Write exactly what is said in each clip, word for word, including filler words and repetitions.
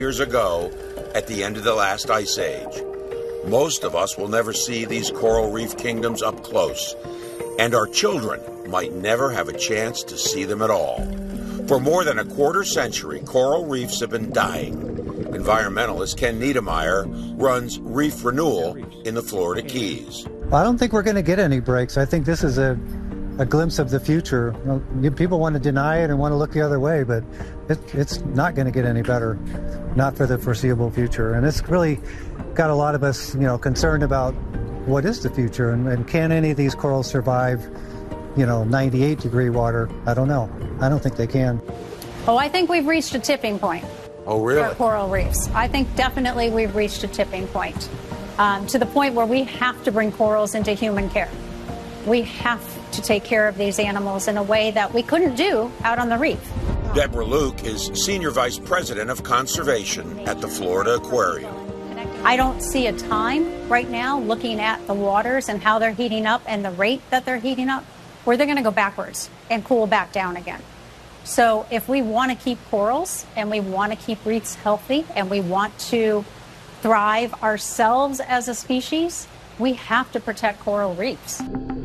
Years ago, at the end of the last ice age. Most of us will never see these coral reef kingdoms up close, and our children might never have a chance to see them at all. For more than a quarter century, coral reefs have been dying. Environmentalist Ken Niedermeyer runs Reef Renewal in the Florida Keys. I don't think we're going to get any breaks. I think this is a, a glimpse of the future. People want to deny it and want to look the other way, but it, it's not going to get any better, not for the foreseeable future. And it's really got a lot of us, you know, concerned about what is the future and, and can any of these corals survive, you know, ninety-eight degree water? I don't know. I don't think they can. Oh, I think we've reached a tipping point. Oh, really? For coral reefs. I think definitely we've reached a tipping point, um, to the point where we have to bring corals into human care. We have to take care of these animals in a way that we couldn't do out on the reef. Deborah Luke is Senior Vice President of Conservation at the Florida Aquarium. I don't see a time right now, looking at the waters and how they're heating up and the rate that they're heating up, where they're going to go backwards and cool back down again. So if we want to keep corals and we want to keep reefs healthy and we want to thrive ourselves as a species, we have to protect coral reefs.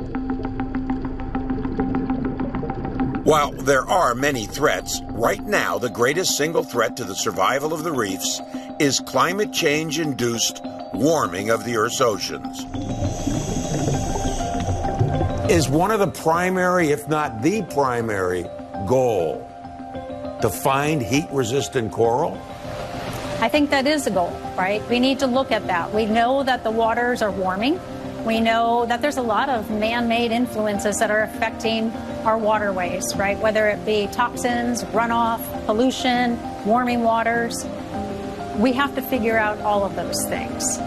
While there are many threats, right now the greatest single threat to the survival of the reefs is climate change-induced warming of the Earth's oceans. Is one of the primary, if not the primary, goal to find heat-resistant coral? I think that is a goal, right? We need to look at that. We know that the waters are warming. We know that there's a lot of man-made influences that are affecting our waterways, right? Whether it be toxins, runoff, pollution, warming waters. We have to figure out all of those things.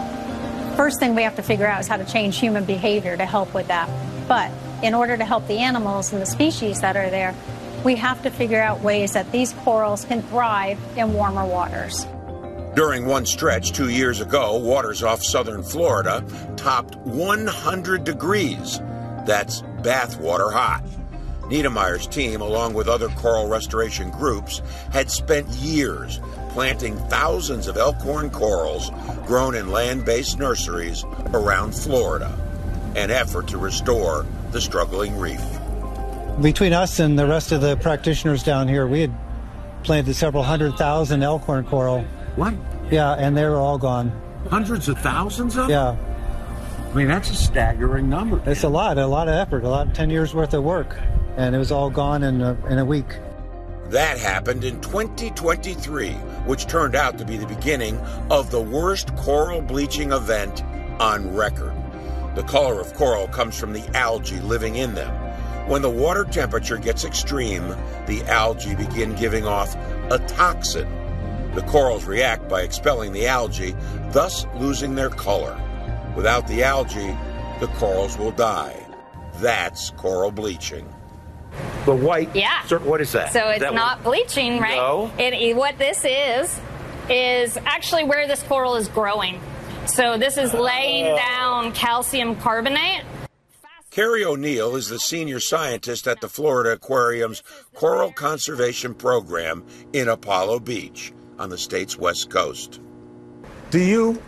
First thing we have to figure out is how to change human behavior to help with that. But in order to help the animals and the species that are there, we have to figure out ways that these corals can thrive in warmer waters. During one stretch two years ago, waters off southern Florida topped one hundred degrees. That's bathwater hot. Niedermeyer's team, along with other coral restoration groups, had spent years planting thousands of elkhorn corals grown in land-based nurseries around Florida, an effort to restore the struggling reef. Between us and the rest of the practitioners down here, we had planted several hundred thousand elkhorn coral. What? Yeah, and they were all gone. Hundreds of thousands of them? Yeah. I mean, that's a staggering number. It's a lot, a lot of effort, a lot, ten years worth of work, and it was all gone in a, in a week. That happened in twenty twenty-three, which turned out to be the beginning of the worst coral bleaching event on record. The color of coral comes from the algae living in them. When the water temperature gets extreme, the algae begin giving off a toxin. The corals react by expelling the algae, thus losing their color. Without the algae, the corals will die. That's coral bleaching. The white, yeah. Sir, what is that? So it's that not one? bleaching, right? No. It, what this is, is actually where this coral is growing. So this is laying oh. down calcium carbonate. Carrie O'Neill is the senior scientist at the Florida Aquarium's Coral Conservation Program in Apollo Beach on the state's west coast. Do you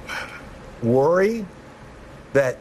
worry that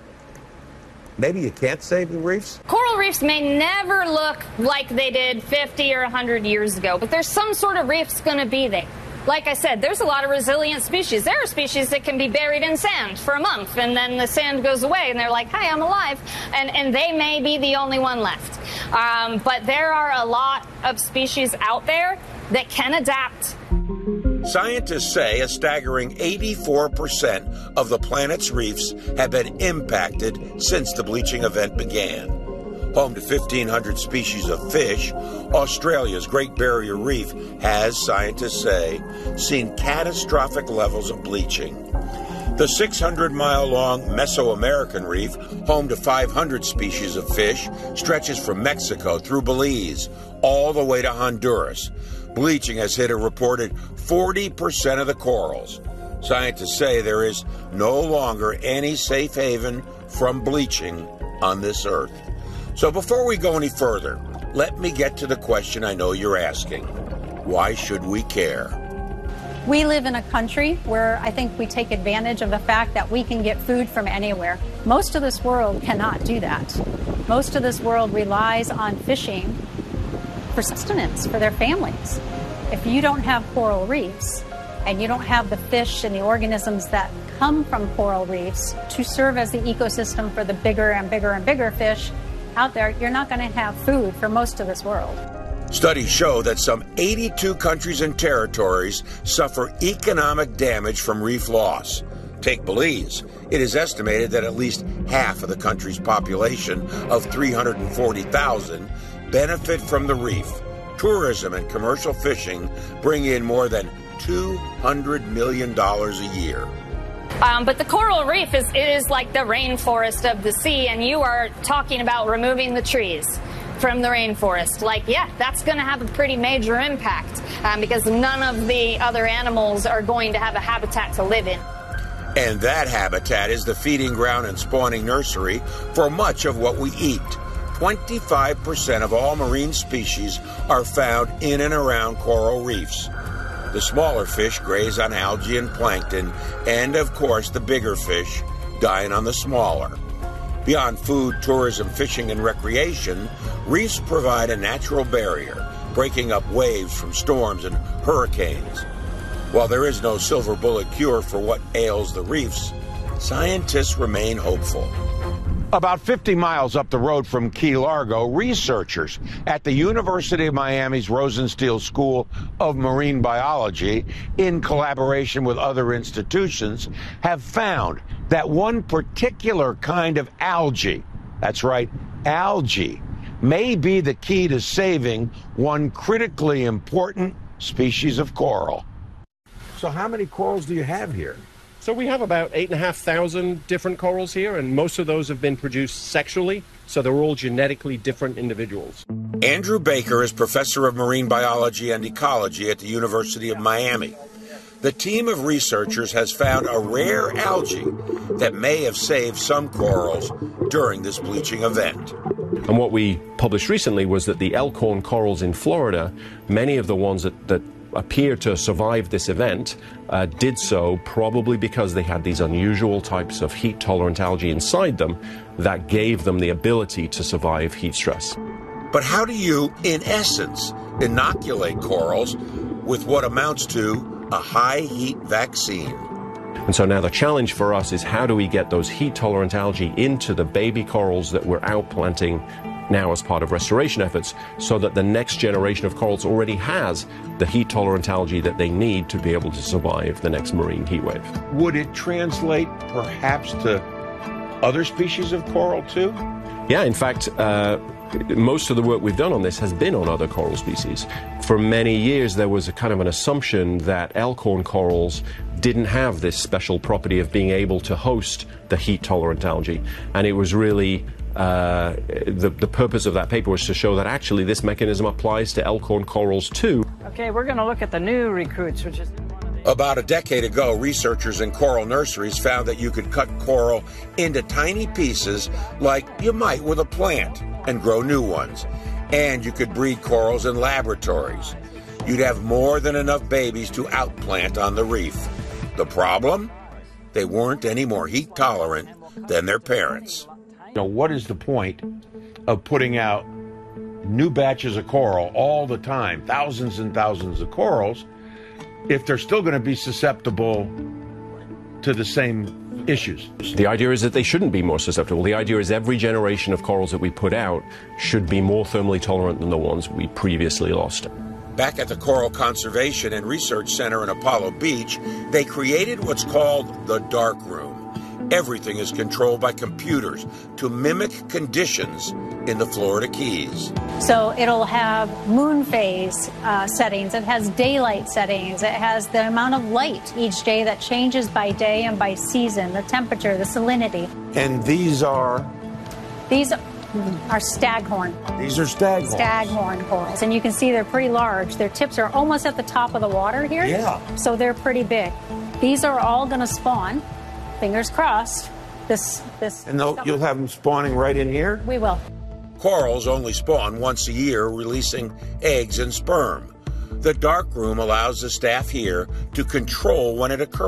maybe you can't save the reefs? Coral reefs may never look like they did fifty or one hundred years ago, but there's some sort of reef's going to be there. Like I said, there's a lot of resilient species. There are species that can be buried in sand for a month, and then the sand goes away, and they're like, hi, I'm alive. And, and they may be the only one left. Um, but there are a lot of species out there that can adapt. Scientists say a staggering eighty-four percent of the planet's reefs have been impacted since the bleaching event began. Home to fifteen hundred species of fish, Australia's Great Barrier Reef has, scientists say, seen catastrophic levels of bleaching. The six hundred mile long Mesoamerican Reef, home to five hundred species of fish, stretches from Mexico through Belize all the way to Honduras. Bleaching has hit a reported forty percent of the corals. Scientists say there is no longer any safe haven from bleaching on this earth. So before we go any further, let me get to the question I know you're asking. Why should we care? We live in a country where I think we take advantage of the fact that we can get food from anywhere. Most of this world cannot do that. Most of this world relies on fishing for sustenance for their families. If you don't have coral reefs and you don't have the fish and the organisms that come from coral reefs to serve as the ecosystem for the bigger and bigger and bigger fish out there, you're not going to have food for most of this world. Studies show that some eighty-two countries and territories suffer economic damage from reef loss. Take Belize. It is estimated that at least half of the country's population of three hundred forty thousand benefit from the reef. Tourism and commercial fishing bring in more than two hundred million dollars a year. Um, but the coral reef is, it is like the rainforest of the sea, and you are talking about removing the trees from the rainforest. Like, yeah, that's going to have a pretty major impact um, because none of the other animals are going to have a habitat to live in. And that habitat is the feeding ground and spawning nursery for much of what we eat. twenty-five percent of all marine species are found in and around coral reefs. The smaller fish graze on algae and plankton, and of course the bigger fish dine on the smaller. Beyond food, tourism, fishing, and recreation, reefs provide a natural barrier, breaking up waves from storms and hurricanes. While there is no silver bullet cure for what ails the reefs, scientists remain hopeful. About fifty miles up the road from Key Largo, researchers at the University of Miami's Rosenstiel School of Marine Biology, in collaboration with other institutions, have found that one particular kind of algae, that's right, algae, may be the key to saving one critically important species of coral. So how many corals do you have here? So we have about eight and a half thousand different corals here, and most of those have been produced sexually, so they're all genetically different individuals. Andrew Baker is professor of marine biology and ecology at the University of Miami. The team of researchers has found a rare algae that may have saved some corals during this bleaching event. And what we published recently was that the elkhorn corals in Florida, many of the ones that, that appear to survive this event, uh, did so probably because they had these unusual types of heat-tolerant algae inside them that gave them the ability to survive heat stress. But how do you, in essence, inoculate corals with what amounts to a high-heat vaccine? And so now the challenge for us is how do we get those heat-tolerant algae into the baby corals that we're outplanting now as part of restoration efforts, so that the next generation of corals already has the heat-tolerant algae that they need to be able to survive the next marine heat wave. Would it translate perhaps to other species of coral too? Yeah, in fact, uh, most of the work we've done on this has been on other coral species. For many years, there was a kind of an assumption that elkhorn corals didn't have this special property of being able to host the heat-tolerant algae, and it was really Uh, the, the purpose of that paper was to show that actually this mechanism applies to elkhorn corals too. Okay, we're going to look at the new recruits, which is... About a decade ago, researchers in coral nurseries found that you could cut coral into tiny pieces like you might with a plant and grow new ones. And you could breed corals in laboratories. You'd have more than enough babies to outplant on the reef. The problem? They weren't any more heat tolerant than their parents. Now, what is the point of putting out new batches of coral all the time, thousands and thousands of corals, if they're still going to be susceptible to the same issues? The idea is that they shouldn't be more susceptible. The idea is every generation of corals that we put out should be more thermally tolerant than the ones we previously lost. Back at the Coral Conservation and Research Center in Apollo Beach, they created what's called the dark room. Everything is controlled by computers to mimic conditions in the Florida Keys. So it'll have moon phase uh, settings, it has daylight settings, it has the amount of light each day that changes by day and by season, the temperature, the salinity. And these are? These are staghorn. These are staghorn. Staghorn corals. And you can see they're pretty large. Their tips are almost at the top of the water here. Yeah. So they're pretty big. These are all going to spawn. Fingers crossed. This, this. And you'll have them spawning right in here? We will. Corals only spawn once a year, releasing eggs and sperm. The dark room allows the staff here to control when it occurs.